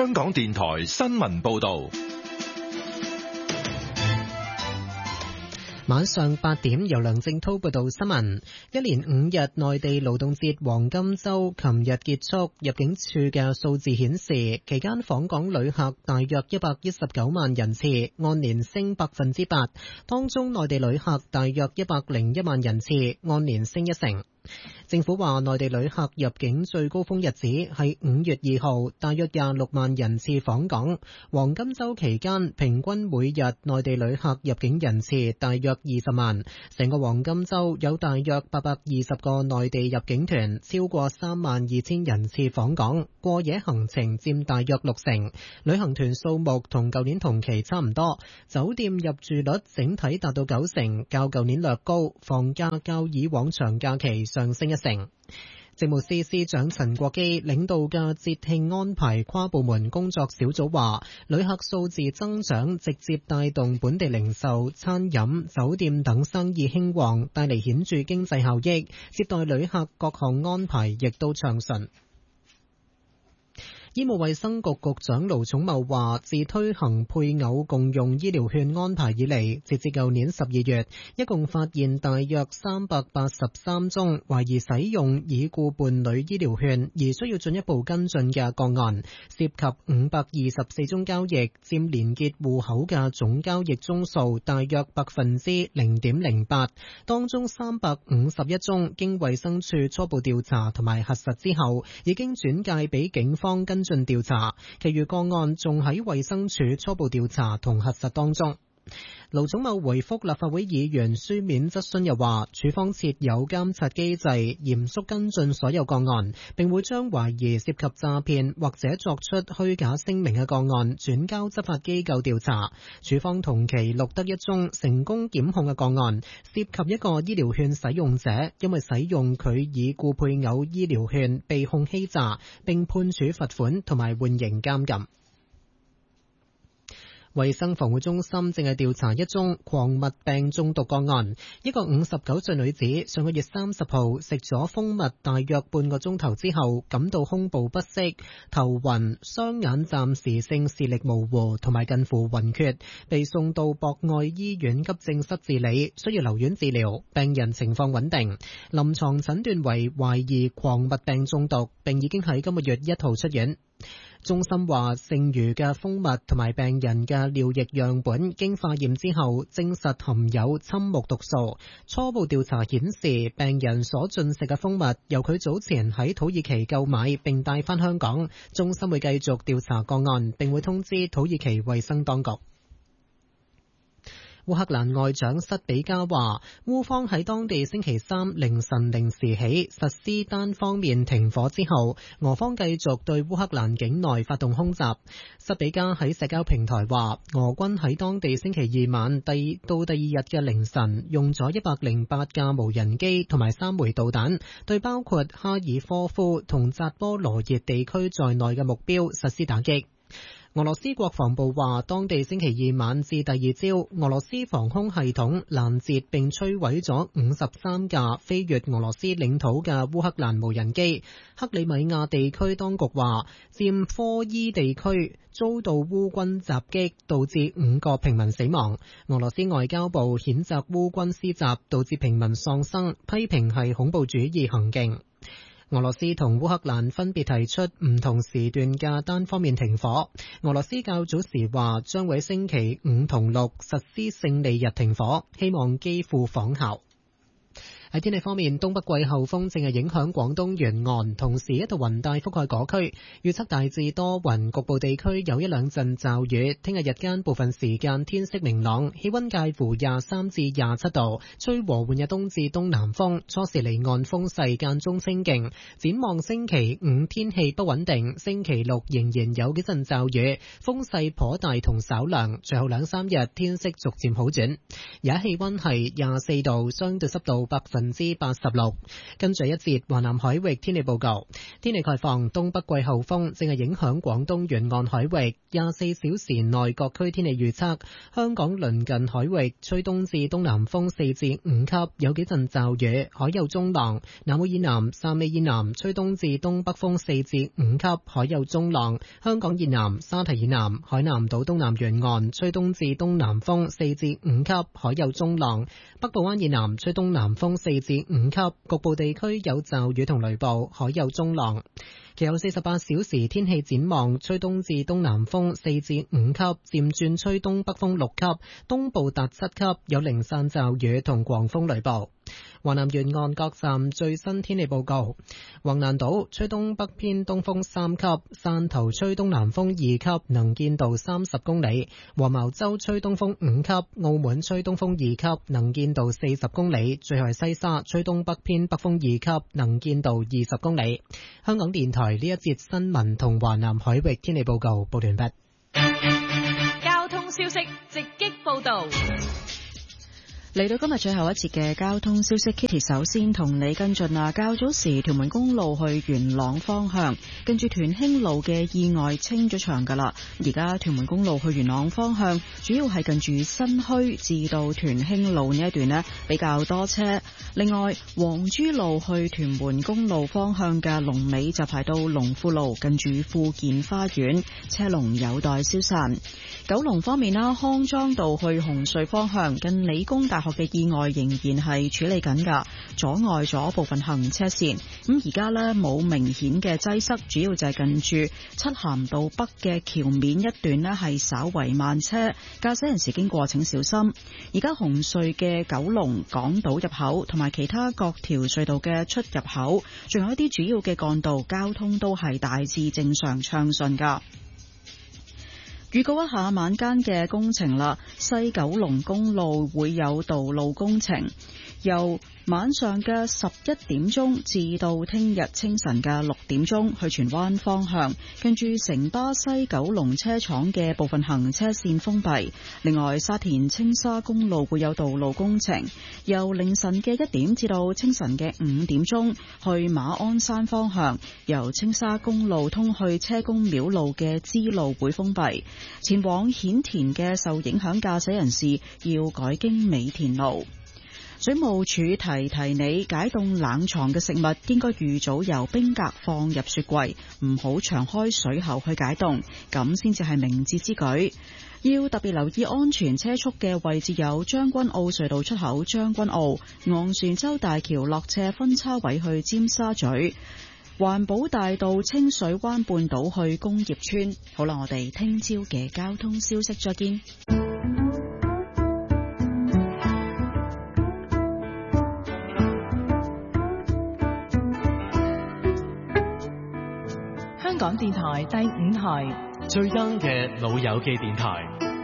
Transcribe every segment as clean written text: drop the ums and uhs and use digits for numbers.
香港電台新聞報道。 晚上8點，由梁正滔報道新聞。一連5日內地勞動節黃金週琴日結束，入境處嘅數字顯示，期間訪港旅客大約119萬人次，按年升8%，當中內地旅客大約101萬人次，按年升1成。政府話，內地旅客入境最高峰日子係5月2號，大約26萬人次訪港。黃金週期間，平均每日內地旅客入境人次大約20萬。成個黃金週有大約820個內地入境團，超過32000人次訪港，過夜行程佔大約60%。旅行團數目同舊年同期差唔多，酒店入住率整體達到90%，較舊年略高，房價較以往長假期上升1成。政務司司長陳國基領導嘅節慶安排跨部門工作小組話，旅客數字增長直接帶動本地零售、餐飲、酒店等生意興旺，帶嚟顯著經濟效益。接待旅客各項安排亦都暢順。醫務衛生局局長盧寵茂話，自推行配偶共用醫療券安排以嚟，截至舊年12月，一共發現大約383宗懷疑使用已故伴侶醫療券而需要進一步跟進嘅個案，涉及524宗交易，佔連結戶口嘅總交易宗數大約0.08%，當中351宗經衛生署初步調查同埋核實之後，已經轉介俾警方跟進調查，其餘個案仲喺衛生署初步調查同核實當中。盧寵茂回覆立法會議員書面質詢又話，署方設有監察機制，嚴肅跟進所有個案，並會將懷疑涉及詐騙或者作出虛假聲明嘅個案轉交執法機構調查。署方同期錄得一宗成功檢控嘅個案，涉及一個醫療券使用者因為使用佢已故配偶醫療券被控欺詐，並判處罰款同埋緩刑監禁。衛生防護中心正係調查一宗狂蜜病中毒個案，一個59歲女子上個月30號食咗蜂蜜大約半個鐘頭之後，感到胸部不適、頭暈、雙眼暫時性視力模糊同埋近乎暈厥，被送到博愛醫院急症室治理，需要留院治療。病人情況穩定，臨床診斷為懷疑狂蜜病中毒，並已經喺今個月1號出院。中心話，剩餘嘅蜂蜜同埋病人嘅尿液樣本經化驗之後，證實含有罦目毒素。初步調查顯示，病人所進食嘅蜂蜜由佢早前喺土耳其購買並帶返香港。中心會繼續調查個案，並會通知土耳其衛生當局。烏克蘭外長塞比加話，烏方喺當地星期3凌晨0時起實施單方面停火之後，俄方繼續對烏克蘭境內發動空襲。塞比加喺社交平台話，俄軍喺當地星期2晚到第二日嘅凌晨，用咗108架無人機同埋3枚導彈，對包括哈爾科夫同扎波羅熱地區在內嘅目標實施打擊。俄羅斯國防部話，當地星期2晚至第二朝，俄羅斯防空系統攔截並摧毀咗53架飛越俄羅斯領土嘅烏克蘭無人機。克里米亞地區當局話，佔科伊地區遭到烏軍襲擊，導致5個平民死亡。俄羅斯外交部譴責烏軍施襲，導致平民喪生，批評係恐怖主義行徑。俄羅斯同烏克蘭分別提出唔同時段嘅單方面停火。俄羅斯較早時話將會星期5同6實施勝利日停火，希望基輔仿效。喺天氣方面，東北季候風正係影響廣東沿岸，同時一道雲帶覆蓋嗰區，預測大致多雲，局部地區有一兩陣驟雨。聽日日間部分時間天色明朗，氣溫介乎23至27度，吹和緩嘅東至東南風，初時離岸風勢間中清勁。展望星期5天氣不穩定，星期6仍然有幾陣驟雨，風勢頗大同稍涼，最後2-3日天色逐漸好轉。而家氣溫係24度，相對濕度 86%。跟住一節華南海域天氣報告，天氣概況，東北季候風正係影響廣東沿岸海域，24小時內各區天氣預測，香港鄰近海域吹東至東南風4至5級，有幾陣驟雨，海有中浪，南澳以南、汕尾以南吹東至東北風4至5級，海有中浪，香港以南、沙堤以南、海南島東南沿岸吹東至東南風4至5級，海有中浪，北部灣以南吹東南風4至5級，局部地區有驟雨同雷暴，海有中浪。其後48小時天氣展望，吹東至東南風4至5級，漸轉吹東北風6級，東部達7級，有零散驟雨同狂風雷暴。華南沿岸各站最新天氣報告：橫瀾島吹東北偏東風3級，汕頭吹東南風2級，能見度30公里；黃茅洲吹東風5級，澳門吹東風2級，能見度40公里；最後係西沙吹東北偏北風2級，能見度20公里。香港電台呢一節新聞同華南海域天氣報告報完畢。 交通消息直擊報道。 嚟到今日最後一節嘅交通消息 ，Kitty 首先同你跟進啊。較早時屯門公路去元朗方向，跟住屯興路嘅意外清咗場噶啦。而家屯門公路去元朗方向，主要係近住新墟至到屯興路呢一段呢比較多車。另外，黃珠路去屯門公路方向嘅龍尾就排到龍富路，近住富健花園，車龍有待消散。九龍方面啦，康莊道去紅隧方向，近理工大學嘅意外仍然係處理緊㗎，阻礙咗部分行車線。咁而家呢冇明顯嘅擠塞，主要就係近住漆咸道北嘅橋面一段呢係稍為慢車，駕駛人士經過請小心。而家紅隧嘅九龍港島入口同埋其他各條隧道嘅出入口，仲有一啲主要嘅幹道交通都係大致正常暢順㗎。預告一下晚間嘅工程啦，西九龍公路會有道路工程，由晚上嘅11點鐘至到聽日清晨嘅6點鐘去荃灣方向，跟住城巴西九龍車廠嘅部分行車線封閉。另外，沙田青沙公路會有道路工程，由凌晨嘅1點至到清晨嘅5點鐘去馬鞍山方向，由青沙公路通去車公廟路嘅支路會封閉。前往顯田嘅受影響駕駛人士要改經美田路。水務署提你，解凍冷藏嘅食物應該預早由冰格放入雪櫃，唔好長開水喉去解凍，咁先至係明智之舉。要特別留意安全車速嘅位置有將軍澳隧道出口將軍澳、昂船洲大橋落斜分叉位去尖沙咀、環保大道清水灣半島去工業村。好啦，我哋聽朝嘅交通消息再見。 香港電台第5台最 young 嘅老友記電台。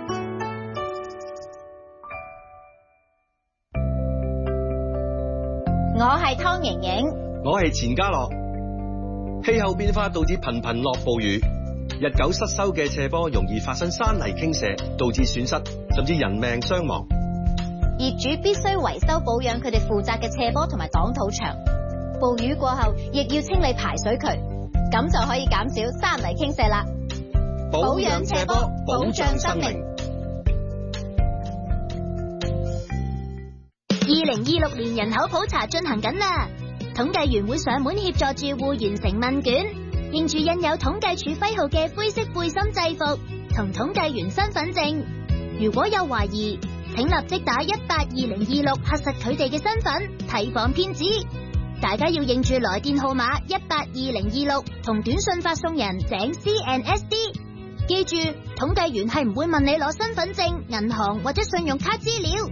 我係湯盈盈， 我係錢家樂。氣候變化導致頻頻落暴雨，日久失修嘅斜坡容易發生山泥傾瀉，導致損失甚至人命傷亡。 業主必須維修保養佢哋負責嘅斜坡同埋擋土牆。暴雨過後，亦要清理排水渠，咁就可以減少山泥傾瀉啦。保養斜坡，保障生命。2026年人口普查進行緊啦，統計員會上門協助住戶完成問卷，認住印有統計處徽號嘅灰色背心制服同統計員身份證。如果有懷疑，請立即打182-026核實佢哋嘅身份，提防騙子。大家要認住來電號碼182-026同短信發送人井 CNSD。記住，統計員係唔會問你攞身份證、銀行或者信用卡資料。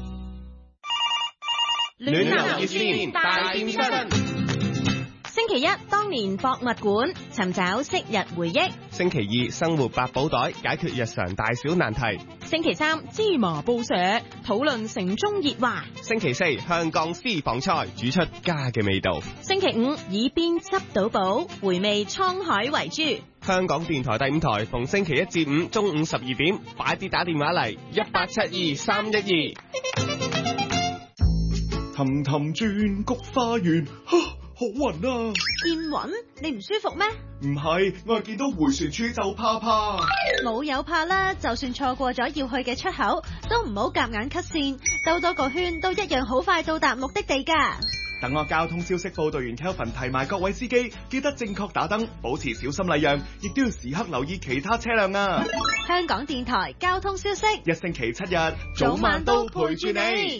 暖流熱線大變身。 星期一，當年博物館尋找昔日回憶。 星期二，生活百寶袋解決日常大小難題。 星期三，芝麻報社討論城中熱話。 星期四，香港私房菜煮出家嘅味道。 星期五，耳邊執到寶，回味滄海遺珠。 香港電台第5台逢星期一至五中午12點，快啲打電話嚟1872-312。 氹氹轉菊花園，好暈啊！ 見暈？你唔舒服咩？ 唔係，我係見到回旋處就怕。 冇有怕啦，就算錯過咗要去嘅出口，都唔好夾硬 cut 線，兜多個圈都一樣好快到達目的地㗎。 等我交通消息報道員 Kelvin 提埋各位司機，記得正確打燈，保持小心禮讓，亦都要時刻留意其他車輛啊！ 香港電台交通消息， 一星期7日，早晚都陪住你。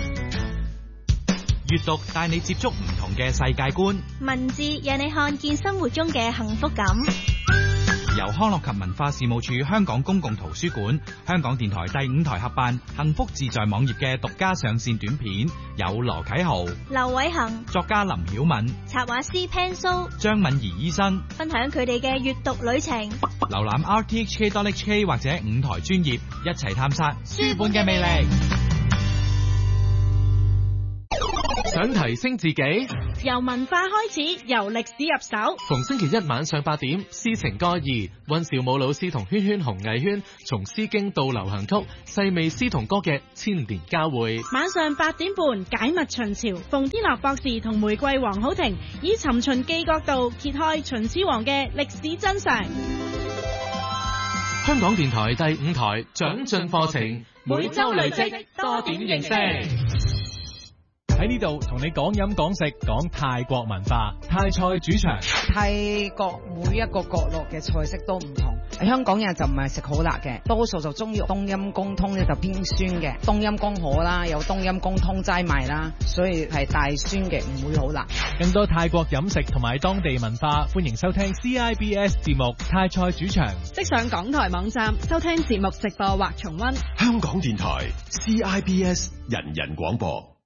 閱讀帶你接觸唔同嘅世界觀， 文字讓你看見生活中嘅幸福感。 由康樂及文化事務署香港公共圖書館、香港電台第5台合辦幸福自在網頁嘅獨家上線短片，有羅啟豪、 劉偉恒、 作家林曉敏、 插畫師 Pan So、 張敏儀醫生分享佢哋嘅閱讀旅程。 瀏覽 rthk.hk 或者5台專頁，一齊探索書本嘅魅力。 想提升自己， 由文化開始，由歷史入手。 逢星期一晚上8點，詩情歌義，溫兆武老師同圈圈紅藝圈從詩經到流行曲，細味詩同歌嘅千年交匯。 晚上8點半，解密秦朝，馮天樂博士同玫瑰黃好婷以尋秦記角度揭開秦始皇嘅歷史真相。 香港電台第5台長進課程，每週累積多點認識。 喺呢度同你講飲講食，講泰國文化。泰菜主場， 泰國每一個角落嘅菜式都唔同。香港人就唔係食好辣嘅，多數就中意冬陰功湯咧就偏酸嘅。冬陰功河啦，有冬陰功湯齋賣啦，所以係大酸嘅，唔會好辣。 更多泰國飲食同埋當地文化，歡迎收聽 CIBS 節目《泰菜主場》。 即上港台網站收聽節目直播或重溫。 香港電台 CIBS 人人廣播。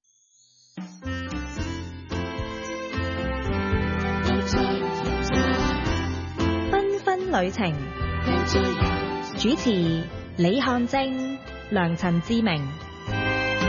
繽紛旅程，主持李漢正、梁陳志明。